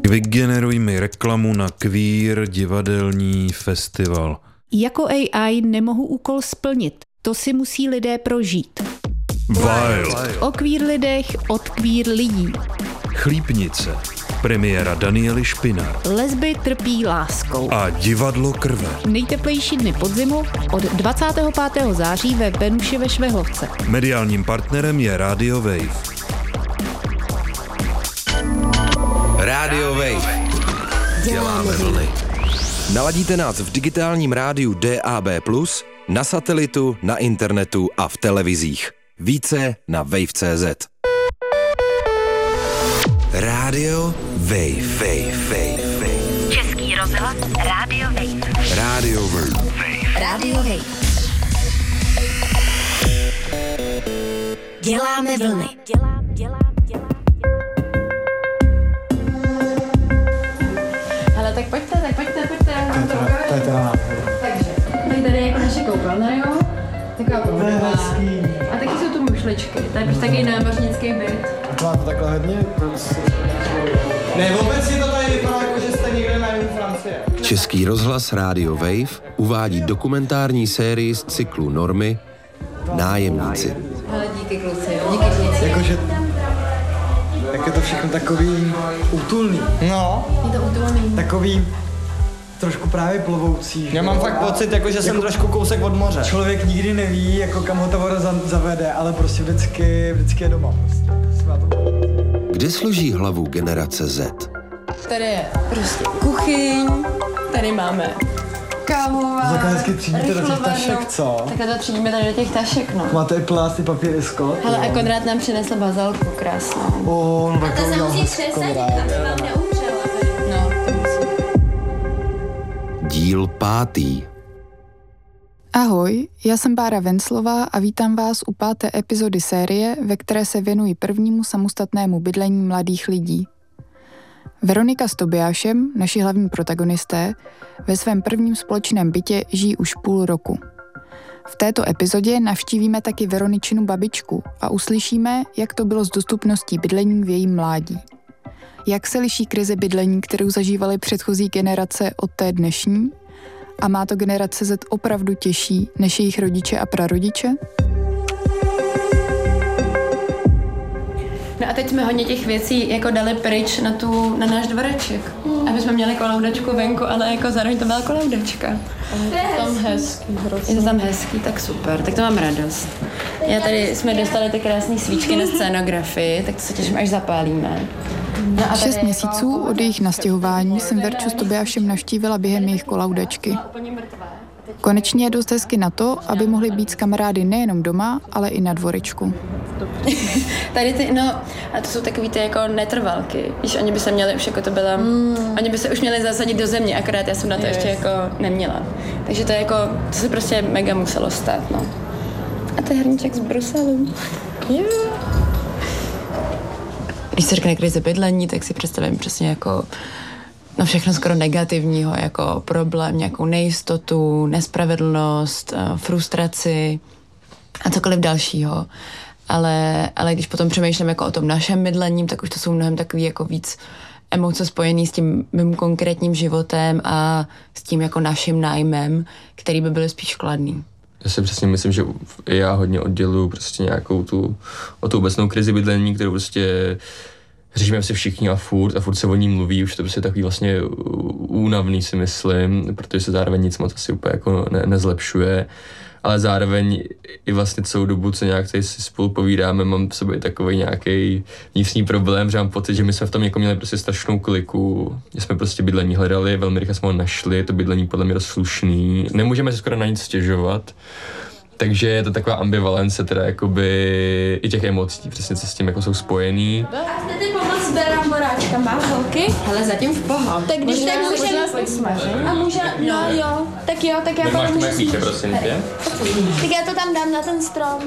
Vygeneruj mi reklamu na queer divadelní festival. Jako AI nemohu úkol splnit. To si musí lidé prožít. Wild. O queer lidech od queer lidí. Chlípnice. Premiéra Daniely Špinar. Lesby trpí láskou. A divadlo krve. Nejteplejší dny podzimu od 25. září ve Venuši ve Švehlovce. Mediálním partnerem je Radio Wave. Radio Wave. Děláme vlny. Naladíte nás v digitálním rádiu DAB+, na satelitu, na internetu a v televizích. Více na wave.cz. Radio Wave. Český rozhlas Radio Wave. Radio Wave. Radio Wave. Děláme vlny. Hele, tak pojďte. To je teda nápad. Takže, tady je jako naše koupelna, jo? Taková pohodová. A taky jsou tu mušličky, to je prostě takový námořnický byt. A to má to takhle hodně? Ne, vůbec si to tady vypadá, jako že jste někde na jihu Francie. Český rozhlas Radio Wave uvádí dokumentární sérii z cyklu Normy Nájemníci. Hele, díky kluci, jo, díky kluci. Jakože, jak je to všechno takový útulný. No. Je to útulný. Takový trošku právě plovoucí. Já mám fakt pocit, jako, že jsem trošku kousek od moře. Člověk nikdy neví, jako kam ho ta voda zavede, ale prostě vždycky je doma. Prostě. Kde složí hlavu generace Z? Tady je prostě kuchyň, tady máme kávová, Takhle hezky třídíte do těch tašek, co? Takhle to třídíme tady do těch tašek, no. Máte i plast, i papír, i skot. Hele, a Konrád nám přinesl bazalku krásnou. No tak to udělal Konrád. No, to musí. Díl 5. Ahoj, já jsem Bára Venclová a vítám vás u 5. epizody série, ve které se věnuji prvnímu samostatnému bydlení mladých lidí. Veronika s Tobiášem, naši hlavní protagonisté, ve svém prvním společném bytě žijí už půl roku. V této epizodě navštívíme taky Veroničinu babičku a uslyšíme, jak to bylo s dostupností bydlení v jejím mládí. Jak se liší krize bydlení, kterou zažívaly předchozí generace od té dnešní? A má to generace Z opravdu těžší než jejich rodiče a prarodiče? No a teď jsme hodně těch věcí jako dali pryč na náš dvoreček. Aby jsme měli koloudačku venku, ale jako zároveň to byla koloudačka. Je to tam hezký, hrozně. Je to tam hezký, tak super, tak to mám radost. Tady jsme dostali ty krásné svíčky na scénografii, tak to se těším, až zapálíme. No a 6 měsíců od jejich nastěhování jsem Verču s Tobiášem navštívila během jejich kolaudačky. Konečně je dost hezky na to, aby mohli být s kamarády nejenom doma, ale i na dvorečku. Tady a to jsou takový ty jako netrvalky. Víš, oni by se měli už jako to byla, oni by se už měli zasadit do země, akorát já jsem na to ještě jako neměla. Takže to je jako, to se prostě mega muselo stát, no. A to je hrníček z Bruselu. Yeah. Když se řekne krize bydlení, tak si představím přesně jako všechno skoro negativního, jako problém, nějakou nejistotu, nespravedlnost, frustraci a cokoliv dalšího. Ale když potom přemýšlím jako o tom našem bydlení, tak už to jsou mnohem takový jako víc emoce spojený s tím mým konkrétním životem a s tím jako naším nájmem, který by byly spíš kladný. Já si přesně myslím, že já hodně odděluju prostě nějakou tu obecnou krizi bydlení, kterou prostě řešíme si všichni a furt se o ní mluví, už to prostě takový vlastně únavný, si myslím, protože se zároveň nic moc asi úplně jako nezlepšuje, ale zároveň i vlastně celou dobu, co nějak tady si spolu povídáme, mám v sobě takový nějaký vnitřní problém, že mám pocit, že my jsme v tom jako měli prostě strašnou kliku, že jsme prostě bydlení hledali, velmi rychle jsme ho našli, to bydlení podle mě rozslušný, nemůžeme si skoro na nic stěžovat. Takže je to taková ambivalence teda jakoby i těch emocí, přesně co s tím jako jsou spojený. A chcete pomoct s beramboráčka, má holky? Hele, zatím v pohodě. Tak když tak můžeme... A může, no jo, tak já máš to klíče, prosím tě? Tak já to tam dám na ten strom.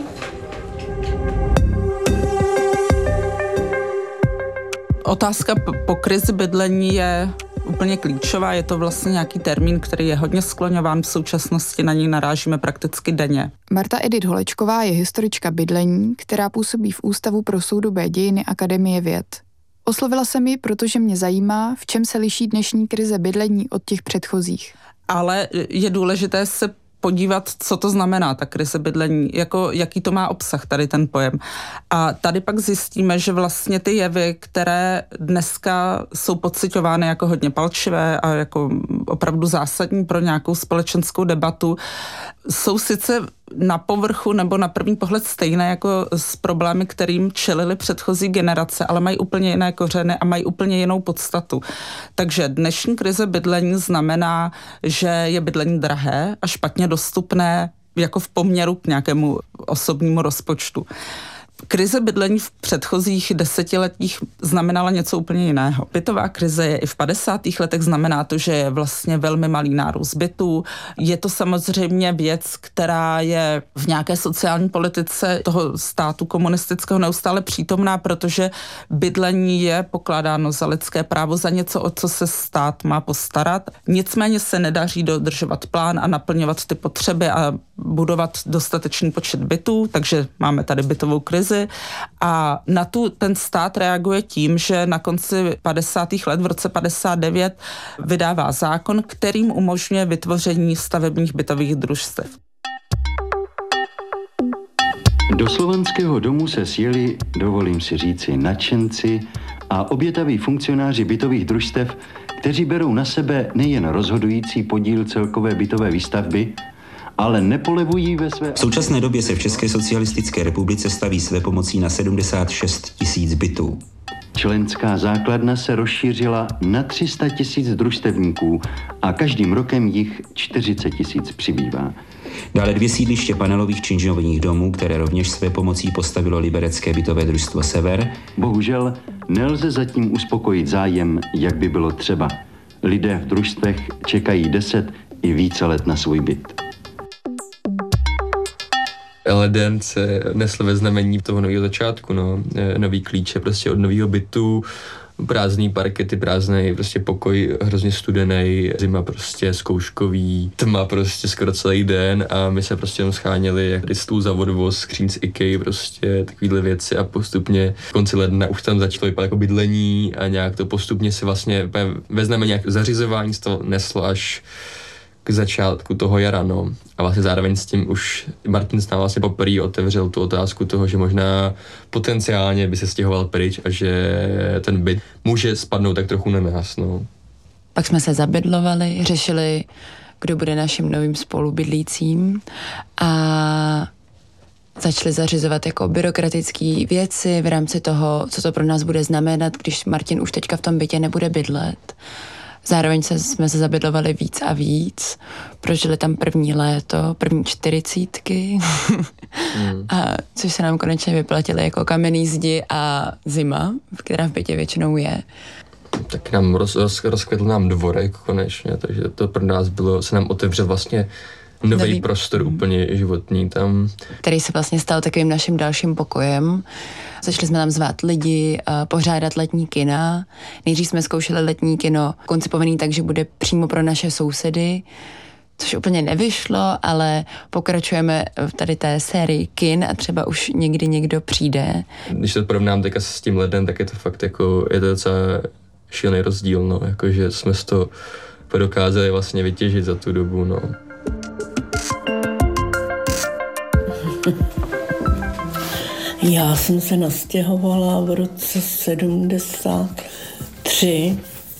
Otázka po krizi bydlení je úplně klíčová. Je to vlastně nějaký termín, který je hodně skloňován v současnosti, na něj narážíme prakticky denně. Marta Edith Holečková je historička bydlení, která působí v Ústavu pro soudobé dějiny Akademie věd. Oslovila jsem ji, protože mě zajímá, v čem se liší dnešní krize bydlení od těch předchozích. Ale je důležité se podívat, co to znamená, ta krize bydlení, jako jaký to má obsah tady ten pojem. A tady pak zjistíme, že vlastně ty jevy, které dneska jsou pociťovány jako hodně palčivé a jako opravdu zásadní pro nějakou společenskou debatu, jsou sice na povrchu nebo na první pohled stejné jako s problémy, kterým čelily předchozí generace, ale mají úplně jiné kořeny a mají úplně jinou podstatu. Takže dnešní krize bydlení znamená, že je bydlení drahé a špatně dostupné jako v poměru k nějakému osobnímu rozpočtu. Krize bydlení v předchozích desetiletích znamenala něco úplně jiného. Bytová krize je i v 50. letech, znamená to, že je vlastně velmi malý nárůst bytů. Je to samozřejmě věc, která je v nějaké sociální politice toho státu komunistického neustále přítomná, protože bydlení je pokládáno za lidské právo, za něco, o co se stát má postarat. Nicméně se nedaří dodržovat plán a naplňovat ty potřeby a budovat dostatečný počet bytů, takže máme tady bytovou krizi. A na ten stát reaguje tím, že na konci 50. let, v roce 59, vydává zákon, kterým umožňuje vytvoření stavebních bytových družstev. Do Slovanského domu se sjeli, dovolím si říci, nadšenci a obětaví funkcionáři bytových družstev, kteří berou na sebe nejen rozhodující podíl celkové bytové výstavby, ale nepolevují ve své... V současné době se v České socialistické republice staví svépomocí na 76 000 bytů. Členská základna se rozšířila na 300 000 družstevníků a každým rokem jich 40 000 přibývá. Dále 2 sídliště panelových či inženýrních domů, které rovněž svépomocí postavilo liberecké bytové družstvo Sever. Bohužel nelze zatím uspokojit zájem, jak by bylo třeba. Lidé v družstvech čekají 10 i více let na svůj byt. Leden se nesl ve znamení toho nového začátku, nový klíče prostě od nového bytu, prázdný parkety, prázdný prostě pokoj, hrozně studený, zima prostě zkouškový, tma prostě skoro celý den a my se prostě jenom scháněli jak stůl za odvoz, skříň z IKEA, prostě takovýhle věci a postupně v konci ledna už tam začalo vypadat jako bydlení a nějak to postupně se vlastně ve znamení nějak zařizování z toho neslo až k začátku toho jara, A vlastně zároveň s tím už Martin s námi vlastně poprvé otevřel tu otázku toho, že možná potenciálně by se stěhoval pryč a že ten byt může spadnout tak trochu na nás, Pak jsme se zabydlovali, řešili, kdo bude naším novým spolubydlícím a začali zařizovat jako byrokratické věci v rámci toho, co to pro nás bude znamenat, když Martin už teďka v tom bytě nebude bydlet. Zároveň jsme se zabydlovali víc a víc, prožili tam první léto, první 40, a což se nám konečně vyplatily jako kamenný zdi a zima, která v bytě většinou je. Tak nám rozkvětl nám dvorek konečně, takže to pro nás bylo, se nám otevřel vlastně nový prostor úplně životní tam. Který se vlastně stal takovým naším dalším pokojem. Začali jsme tam zvát lidi, pořádat letní kina. Nejdřív jsme zkoušeli letní kino koncipovaný tak, že bude přímo pro naše sousedy, což úplně nevyšlo, ale pokračujeme v tady té sérii kin a třeba už někdy někdo přijde. Když to porovnám teďka s tím ledem, tak je to fakt jako, je to docela šílený rozdíl, jakože jsme z toho dokázali vlastně vytěžit za tu dobu, Já jsem se nastěhovala v roce 73.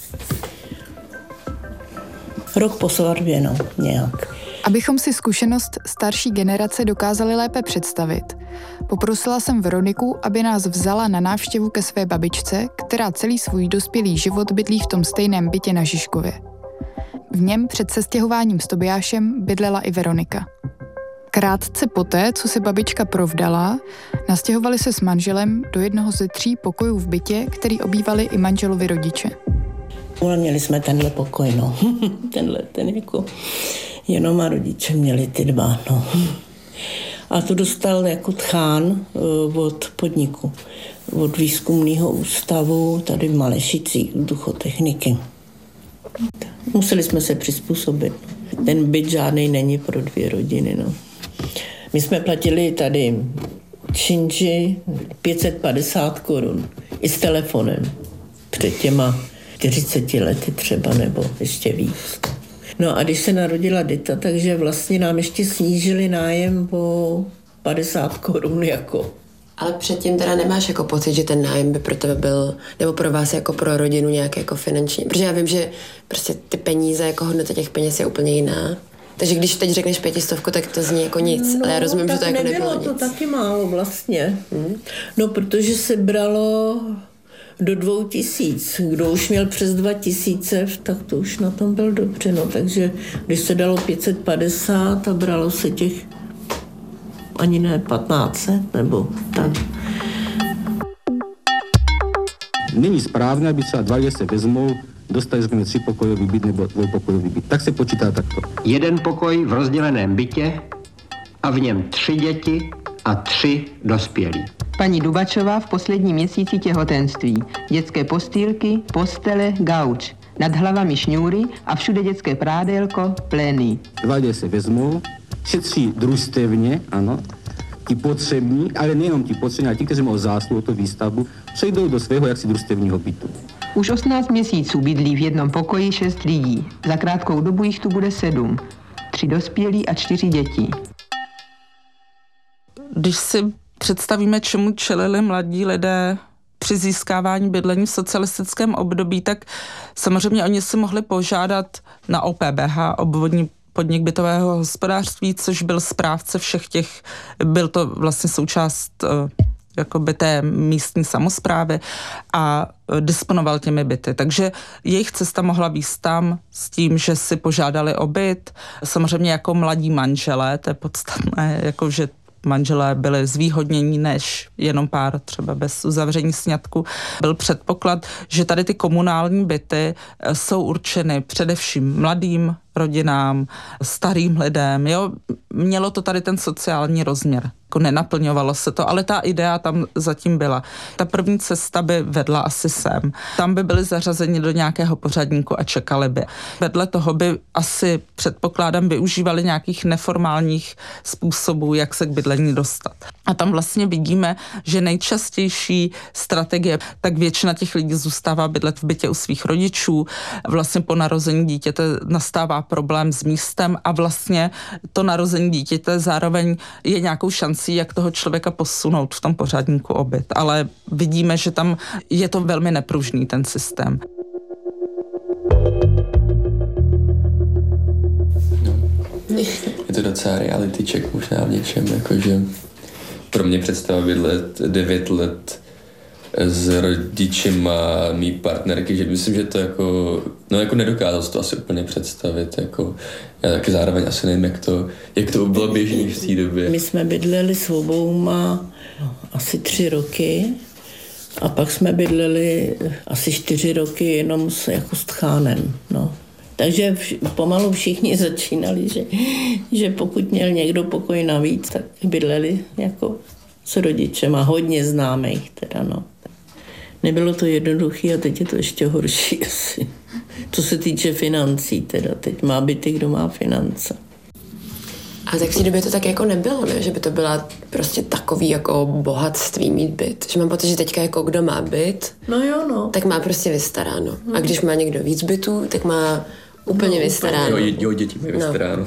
Rok po svatbě, nějak. Abychom si zkušenost starší generace dokázali lépe představit, poprosila jsem Veroniku, aby nás vzala na návštěvu ke své babičce, která celý svůj dospělý život bydlí v tom stejném bytě na Žižkově. V něm před sestěhováním s Tobiášem bydlela i Veronika. Krátce poté, co se babička provdala, nastěhovali se s manželem do jednoho ze 3 pokojů v bytě, který obývali i manželovi rodiče. Měli jsme tenhle pokoj, ten jako, jenom a rodiče měli ty 2, A to dostal jako tchán od podniku, od výzkumného ústavu tady v Malešicích, vzduchotechniky. Museli jsme se přizpůsobit. Ten byt žádnej není pro 2 rodiny, My jsme platili tady činži 550 korun i s telefonem. před těma 40 lety třeba, nebo ještě víc. No a když se narodila Dita, takže vlastně nám ještě snížili nájem o 50 korun jako. Ale předtím teda nemáš jako pocit, že ten nájem by pro tebe byl, nebo pro vás jako pro rodinu nějak jako finanční? Protože já vím, že prostě ty peníze, jako hodnota těch peněz je úplně jiná. Takže když teď řekneš 500, tak to zní jako nic, ale já rozumím, že to jako nebylo nic. To taky málo vlastně. No, protože se bralo do 2000. Kdo už měl přes 2000, tak to už na tom byl dobře. No, takže když se dalo 550 a bralo se těch ani ne 1500, nebo tak. Není správné, aby třeba dva lidé se vezmou, dostali jsme 3pokojový byt nebo 2pokojový byt. Tak se počítá takto. Jeden pokoj v rozděleném bytě a v něm 3 děti a 3 dospělí. Paní Dubačová v posledním měsíci těhotenství. Dětské postýlky, postele, gauč. Nad hlavami šňůry a všude dětské prádélko, plény. Dva lidé se vezmou, šetří družstevně, ano, ti potřební, ale nejenom ti potřební, ale ti, kteří mají zásluhu o tu výstavbu, přejdou do svého jaksi družstevního bytu. Už 18 měsíců bydlí v jednom pokoji 6 lidí. Za krátkou dobu jich tu bude 7. 3 dospělí a 4 děti. Když si představíme, čemu čelili mladí lidé při získávání bydlení v socialistickém období, tak samozřejmě oni si mohli požádat na OPBH, obvodní podnik bytového hospodářství, což byl správce všech těch, byl to vlastně součást jakoby té místní samosprávy a disponoval těmi byty. Takže jejich cesta mohla být tam s tím, že si požádali o byt, samozřejmě jako mladí manželé, to je podstatné, jako že manželé byli zvýhodnění než jenom pár třeba bez uzavření sňatku. Byl předpoklad, že tady ty komunální byty jsou určeny především mladým rodinám, starým lidem. Jo? Mělo to tady ten sociální rozměr. Jako nenaplňovalo se to, ale ta idea tam zatím byla. Ta první cesta by vedla asi sem. Tam by byli zařazeni do nějakého pořadníku a čekali by. Vedle toho by asi, předpokládám, využívali nějakých neformálních způsobů, jak se k bydlení dostat. A tam vlastně vidíme, že nejčastější strategie, tak většina těch lidí zůstává bydlet v bytě u svých rodičů. Vlastně po narození dítěte nastává problém s místem a vlastně to narození dítěte zároveň je nějakou šancí, jak toho člověka posunout v tom pořadníku o byt. Ale vidíme, že tam je to velmi nepružný ten systém. Je to docela reality check možná v něčem, jakože pro mě představa bydlet 9 let s rodičima mý partnerky, že myslím, že to jako, no jako nedokázal to asi úplně představit, jako já taky zároveň asi nevím, jak to bylo běžný v té době. My jsme bydleli s obouma asi 3 roky a pak jsme bydleli asi 4 roky jenom jako s tchánem, no. Takže pomalu všichni začínali, že pokud měl někdo pokoj navíc, tak bydleli jako s rodičema, hodně známých teda, no. Nebylo to jednoduché a teď je to ještě horší asi. Co se týče financí teda, teď má byty, kdo má finance. A tak v té době to tak jako nebylo, ne? Že by to byla prostě takový jako bohatství mít byt. Že mám pocit, že teďka jako kdo má byt, tak má prostě vystaráno. A když má někdo víc bytů, tak má úplně vystaráno. Jo, děti mají vystaráno.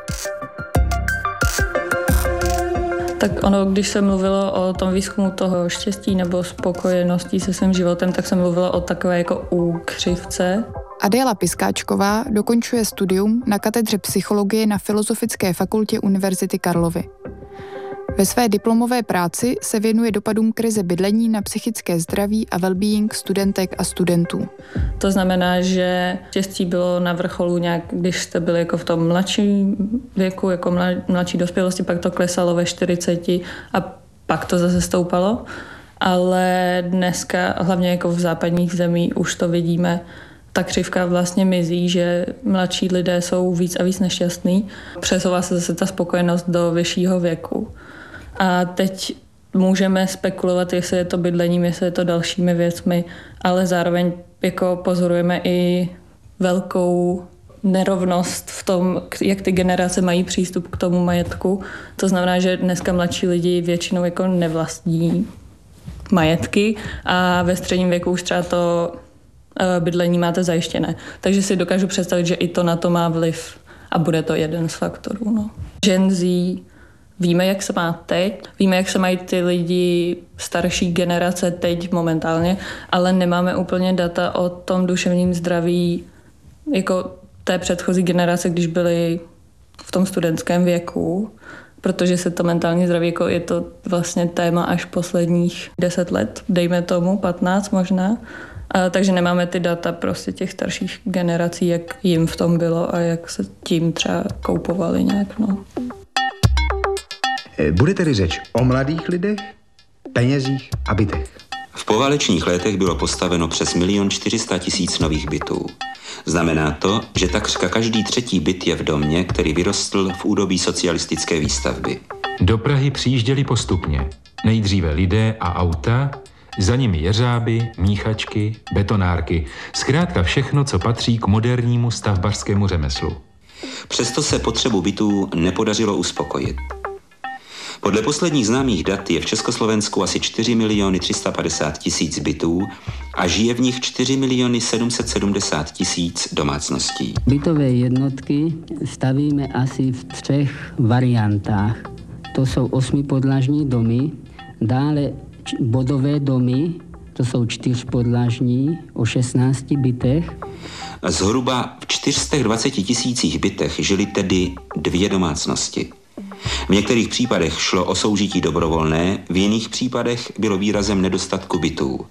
Tak ono, když se mluvilo o tom výzkumu toho štěstí nebo spokojenosti se svým životem, tak se mluvilo o takové jako úkřivce. Adéla Piskáčková dokončuje studium na katedře psychologie na Filozofické fakultě Univerzity Karlovy. Ve své diplomové práci se věnuje dopadům krize bydlení na psychické zdraví a well-being studentek a studentů. To znamená, že štěstí bylo na vrcholu nějak, když jste byli jako v tom mladším věku, jako mladší dospělosti, pak to klesalo ve 40 a pak to zase stoupalo. Ale dneska, hlavně jako v západních zemích, už to vidíme, ta křivka vlastně mizí, že mladší lidé jsou víc a víc nešťastní. Přesouvá se zase ta spokojenost do vyššího věku. A teď můžeme spekulovat, jestli je to bydlením, jestli je to dalšími věcmi, ale zároveň jako pozorujeme i velkou nerovnost v tom, jak ty generace mají přístup k tomu majetku. To znamená, že dneska mladší lidi většinou jako nevlastní majetky a ve středním věku už třeba to bydlení máte zajištěné. Takže si dokážu představit, že i to na to má vliv a bude to jeden z faktorů. No. Gen Z, víme, jak se má teď, víme, jak se mají ty lidi starší generace teď momentálně, ale nemáme úplně data o tom duševním zdraví jako té předchozí generace, když byli v tom studentském věku, protože se to mentální zdraví, jako je to vlastně téma až posledních 10 let, dejme tomu, 15 možná. Takže nemáme ty data prostě těch starších generací, jak jim v tom bylo a jak se tím třeba koupovali nějak. No. Bude tedy řeč o mladých lidech, penězích a bytech. V poválečných letech bylo postaveno přes 1 400 000 nových bytů. Znamená to, že takřka každý třetí byt je v domě, který vyrostl v údobí socialistické výstavby. Do Prahy přijížděli postupně. Nejdříve lidé a auta, za nimi jeřáby, míchačky, betonárky. Zkrátka všechno, co patří k modernímu stavbařskému řemeslu. Přesto se potřebu bytů nepodařilo uspokojit. Podle posledních známých dat je v Československu asi 4 350 000 bytů a žije v nich 4 770 000 domácností. Bytové jednotky stavíme asi v 3 variantách. To jsou 8podlažní domy, dále bodové domy, to jsou 4podlažní o 16 bytech. Zhruba v 420 000 bytech žili tedy 2 domácnosti. V některých případech šlo o soužití dobrovolné, v jiných případech bylo výrazem nedostatku bytů.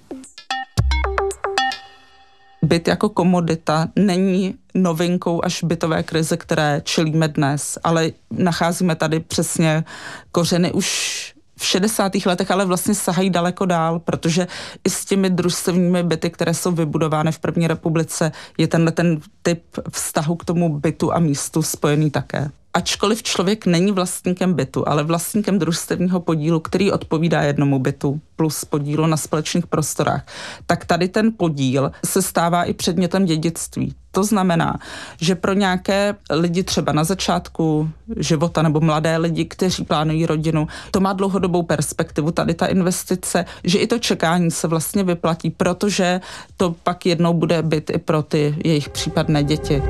Byt jako komodita není novinkou až bytové krize, které čelíme dnes, ale nacházíme tady přesně kořeny už v 60. letech, ale vlastně sahají daleko dál, protože i s těmi družstevními byty, které jsou vybudovány v první republice, je ten typ vztahu k tomu bytu a místu spojený také. Ačkoliv člověk není vlastníkem bytu, ale vlastníkem družstevního podílu, který odpovídá jednomu bytu plus podílu na společných prostorách, tak tady ten podíl se stává i předmětem dědictví. To znamená, že pro nějaké lidi třeba na začátku života nebo mladé lidi, kteří plánují rodinu, to má dlouhodobou perspektivu, tady ta investice, že i to čekání se vlastně vyplatí, protože to pak jednou bude byt i pro ty jejich případné děti.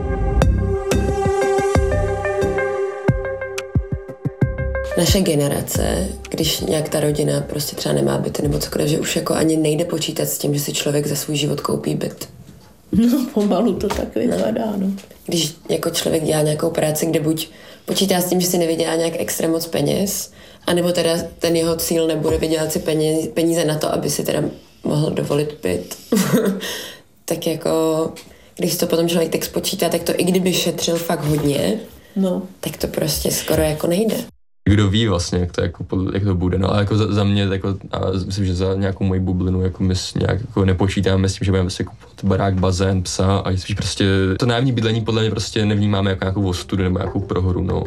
Naše generace, když nějak ta rodina prostě třeba nemá byty nebo cokoliv, že už jako ani nejde počítat s tím, že si člověk za svůj život koupí byt. No, pomalu to tak vypadá, no. Když jako člověk dělá nějakou práci, kde buď počítá s tím, že si nevydělá nějak extra moc peněz, anebo teda ten jeho cíl nebude vydělat si peníze na to, aby si teda mohl dovolit byt. Tak jako, když to potom člověk tak spočítá, tak to i kdyby šetřil fakt hodně, no, tak to prostě skoro jako nejde. Kdo ví vlastně, jak to bude, no ale jako za mě, jako, a myslím, že za nějakou moji bublinu, jako my nějak jako nepočítáme s tím, že budeme si kupovat barák, bazén, psa a spíš prostě to nájemní bydlení podle mě prostě nevnímáme jako nějakou ostudu nebo nějakou prohru, no.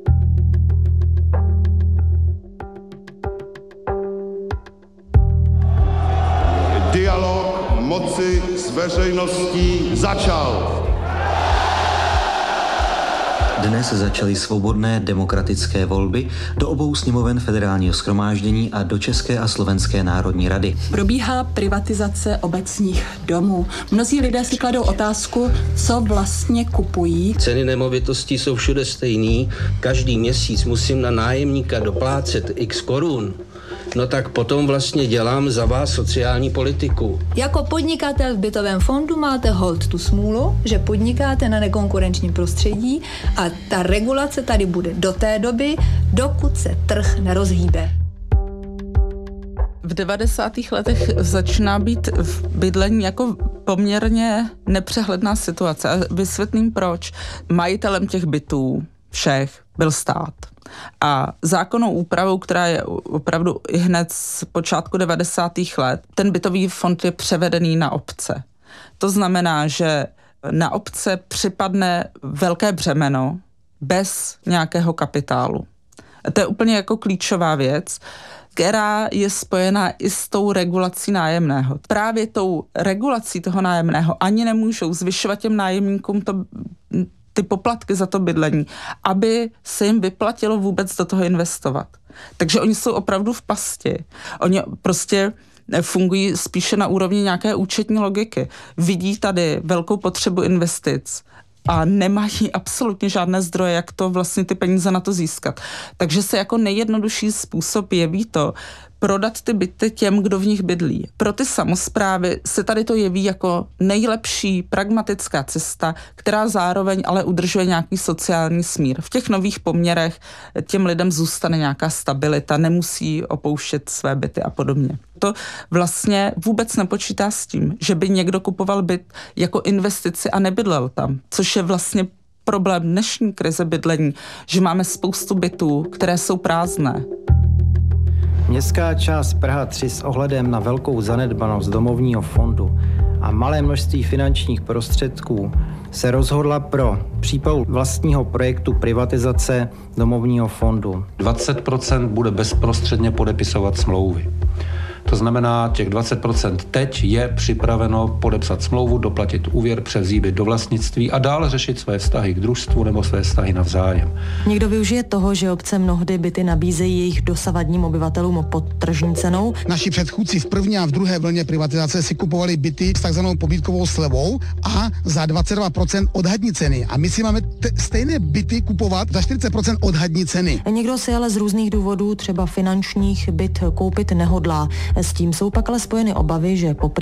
Dialog moci s veřejností začal. Dnes začaly svobodné demokratické volby do obou sněmoven Federálního shromáždění a do České a Slovenské národní rady. Probíhá privatizace obecních domů. Mnozí lidé si kladou otázku, co vlastně kupují. Ceny nemovitostí jsou všude stejný. Každý měsíc musím na nájemníka doplácet x korun. No tak potom vlastně dělám za vás sociální politiku. Jako podnikatel v bytovém fondu máte holt tu smůlu, že podnikáte na nekonkurenčním prostředí a ta regulace tady bude do té doby, dokud se trh nerozhýbe. V 90. letech začíná být v bydlení jako poměrně nepřehledná situace. A vysvětlím proč. Majitelem těch bytů všech byl stát. A zákonnou úpravou, která je opravdu i hned z počátku 90. let, ten bytový fond je převedený na obce. To znamená, že na obce připadne velké břemeno bez nějakého kapitálu. To je úplně jako klíčová věc, která je spojená i s tou regulací nájemného. Právě tou regulací toho nájemného ani nemůžou zvyšovat těm nájemníkům ty poplatky za to bydlení, aby se jim vyplatilo vůbec do toho investovat. Takže oni jsou opravdu v pasti. Oni prostě fungují spíše na úrovni nějaké účetní logiky. Vidí tady velkou potřebu investic a nemají absolutně žádné zdroje, jak to vlastně ty peníze na to získat. Takže se jako nejjednodušší způsob jeví to, prodat ty byty těm, kdo v nich bydlí. Pro ty samosprávy se tady to jeví jako nejlepší pragmatická cesta, která zároveň ale udržuje nějaký sociální smír. V těch nových poměrech těm lidem zůstane nějaká stabilita, nemusí opouštět své byty a podobně. To vlastně vůbec nepočítá s tím, že by někdo kupoval byt jako investici a nebydlel tam, což je vlastně problém dnešní krize bydlení, že máme spoustu bytů, které jsou prázdné. Městská část Praha 3 s ohledem na velkou zanedbanost domovního fondu a malé množství finančních prostředků se rozhodla pro přípravu vlastního projektu privatizace domovního fondu. 20% bude bezprostředně podepisovat smlouvy. To znamená, těch 20% teď je připraveno podepsat smlouvu, doplatit úvěr, převzít byt do vlastnictví a dále řešit své vztahy k družstvu nebo své vztahy navzájem. Někdo využije toho, že obce mnohdy byty nabízejí jejich dosavadním obyvatelům pod tržní cenou. Naši předchůdci v první a v druhé vlně privatizace si kupovali byty s takzvanou pobídkovou slevou a za 22% odhadní ceny. A my si máme stejné byty kupovat za 40% odhadní ceny. Někdo si ale z různých důvodů, třeba finančních, byt koupit nehodlá. S tím jsou pak ale spojeny obavy, že po